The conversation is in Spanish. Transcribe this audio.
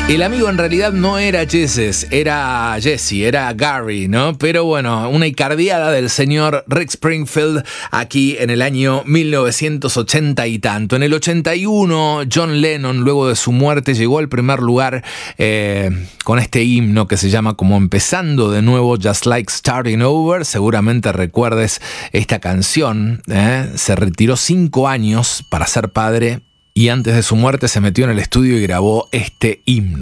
El amigo en realidad no era Jesse, era Gary, ¿no? Pero bueno, una icardiada del señor Rick Springfield aquí en el año 1980 y tanto. En el 81, John Lennon, luego de su muerte, llegó al primer lugar con este himno que se llama como Empezando de nuevo, Just Like Starting Over. Seguramente recuerdes esta canción. Se retiró 5 años para ser padre y antes de su muerte se metió en el estudio y grabó este himno.